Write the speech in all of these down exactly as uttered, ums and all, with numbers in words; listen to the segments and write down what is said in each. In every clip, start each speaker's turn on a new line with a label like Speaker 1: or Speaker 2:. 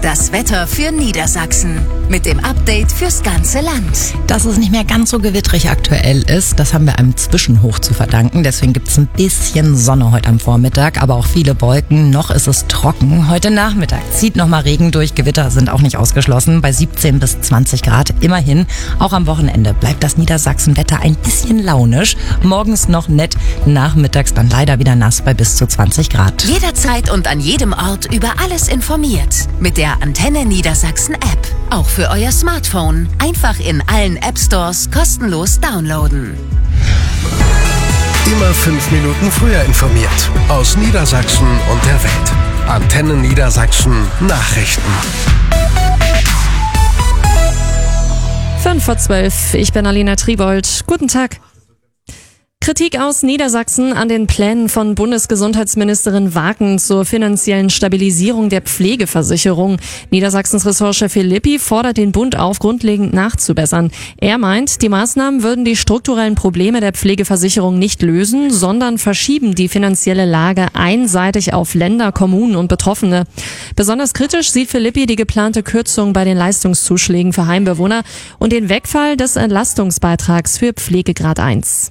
Speaker 1: Das Wetter für Niedersachsen mit dem Update fürs ganze Land.
Speaker 2: Dass es nicht mehr ganz so gewitterig aktuell ist, das haben wir einem Zwischenhoch zu verdanken. Deswegen gibt es ein bisschen Sonne heute am Vormittag, aber auch viele Wolken. Noch ist es trocken. Heute Nachmittag zieht nochmal Regen durch. Gewitter sind auch nicht ausgeschlossen. Bei siebzehn bis zwanzig Grad immerhin. Auch am Wochenende bleibt das Niedersachsen-Wetter ein bisschen launisch. Morgens noch nett, nachmittags dann leider wieder nass bei bis zu zwanzig Grad.
Speaker 1: Jederzeit und an jedem Ort über alles informiert. Mit der Antenne Niedersachsen App. Auch für euer Smartphone. Einfach in allen App Stores kostenlos downloaden.
Speaker 3: Immer fünf Minuten früher informiert. Aus Niedersachsen und der Welt. Antenne Niedersachsen Nachrichten.
Speaker 4: Fünf vor zwölf. Ich bin Alina Tribold. Guten Tag. Kritik aus Niedersachsen an den Plänen von Bundesgesundheitsministerin Wagen zur finanziellen Stabilisierung der Pflegeversicherung. Niedersachsens Ressortchef Philippi fordert den Bund auf, grundlegend nachzubessern. Er meint, die Maßnahmen würden die strukturellen Probleme der Pflegeversicherung nicht lösen, sondern verschieben die finanzielle Lage einseitig auf Länder, Kommunen und Betroffene. Besonders kritisch sieht Philippi die geplante Kürzung bei den Leistungszuschlägen für Heimbewohner und den Wegfall des Entlastungsbeitrags für Pflegegrad eins.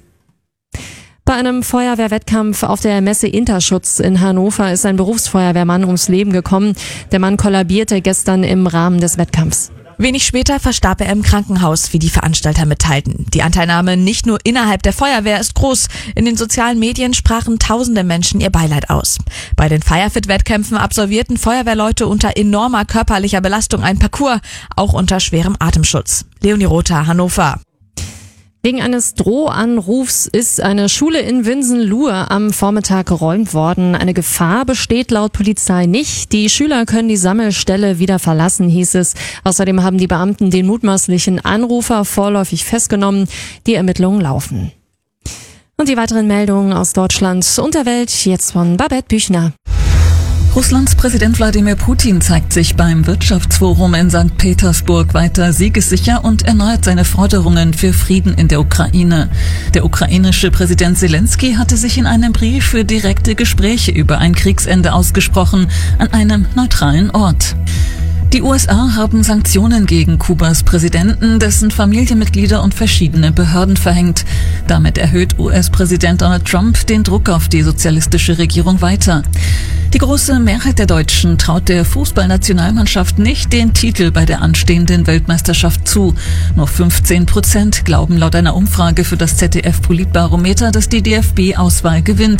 Speaker 4: Bei einem Feuerwehrwettkampf auf der Messe Interschutz in Hannover ist ein Berufsfeuerwehrmann ums Leben gekommen. Der Mann kollabierte gestern im Rahmen des Wettkampfs.
Speaker 5: Wenig später verstarb er im Krankenhaus, wie die Veranstalter mitteilten. Die Anteilnahme nicht nur innerhalb der Feuerwehr ist groß. In den sozialen Medien sprachen tausende Menschen ihr Beileid aus. Bei den Firefit-Wettkämpfen absolvierten Feuerwehrleute unter enormer körperlicher Belastung einen Parcours, auch unter schwerem Atemschutz. Leonie Rother, Hannover.
Speaker 4: Wegen eines Drohanrufs ist eine Schule in Winsen-Luhe am Vormittag geräumt worden. Eine Gefahr besteht laut Polizei nicht. Die Schüler können die Sammelstelle wieder verlassen, hieß es. Außerdem haben die Beamten den mutmaßlichen Anrufer vorläufig festgenommen. Die Ermittlungen laufen. Und die weiteren Meldungen aus Deutschland und der Welt jetzt von Babette Büchner.
Speaker 6: Russlands Präsident Wladimir Putin zeigt sich beim Wirtschaftsforum in Sankt Petersburg weiter siegessicher und erneuert seine Forderungen für Frieden in der Ukraine. Der ukrainische Präsident Zelensky hatte sich in einem Brief für direkte Gespräche über ein Kriegsende ausgesprochen, an einem neutralen Ort. Die U S A haben Sanktionen gegen Kubas Präsidenten, dessen Familienmitglieder und verschiedene Behörden verhängt. Damit erhöht U S-Präsident Donald Trump den Druck auf die sozialistische Regierung weiter. Die große Mehrheit der Deutschen traut der Fußballnationalmannschaft nicht den Titel bei der anstehenden Weltmeisterschaft zu. Nur fünfzehn Prozent glauben laut einer Umfrage für das Z D F-Politbarometer, dass die D F B-Auswahl gewinnt.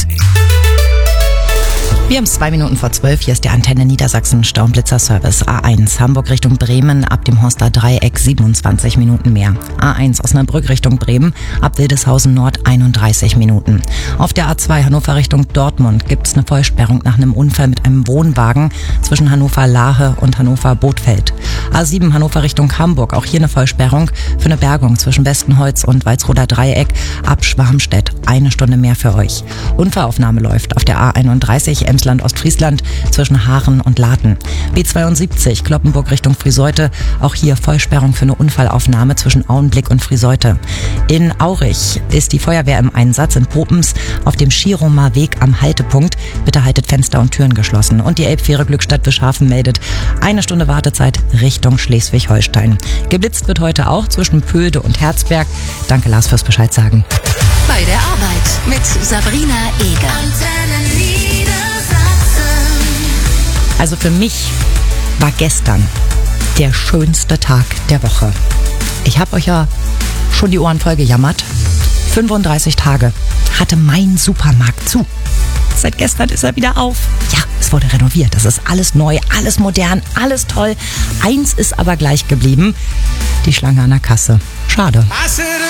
Speaker 2: Wir haben es zwei Minuten vor zwölf. Hier ist der Antenne Niedersachsen Stau- und Blitzer-Service. A eins Hamburg Richtung Bremen ab dem Horster Dreieck siebenundzwanzig Minuten mehr. A eins Osnabrück Richtung Bremen ab Wildeshausen Nord einunddreißig Minuten. Auf der A zwei Hannover Richtung Dortmund gibt es eine Vollsperrung nach einem Unfall mit einem Wohnwagen zwischen Hannover-Lahe und Hannover-Bothfeld. A sieben Hannover Richtung Hamburg, auch hier eine Vollsperrung für eine Bergung zwischen Westenholz und Walsroder Dreieck ab Schwarmstedt. Eine Stunde mehr für euch. Unfallaufnahme läuft auf der A einunddreißig Emsland Ostfriesland zwischen Haaren und Laten. B zweiundsiebzig Kloppenburg Richtung Friseute, auch hier Vollsperrung für eine Unfallaufnahme zwischen Auenblick und Friseute. In Aurich ist die Feuerwehr im Einsatz in Popens auf dem Schiromer Weg am Haltepunkt. Bitte haltet Fenster und Türen geschlossen. Und die Elbfähre Glückstadt Bischhafen meldet eine Stunde Wartezeit Richtung Schleswig-Holstein. Geblitzt wird heute auch zwischen Pölde und Herzberg. Danke Lars fürs Bescheid sagen.
Speaker 1: Bei der Arbeit mit Sabrina Eger.
Speaker 2: Also für mich war gestern der schönste Tag der Woche. Ich habe euch ja schon die Ohren voll gejammert. fünfunddreißig Tage hatte mein Supermarkt zu. Seit gestern ist er wieder auf. Ja, es wurde renoviert. Das ist alles neu, alles modern, alles toll. Eins ist aber gleich geblieben. Die Schlange an der Kasse. Schade.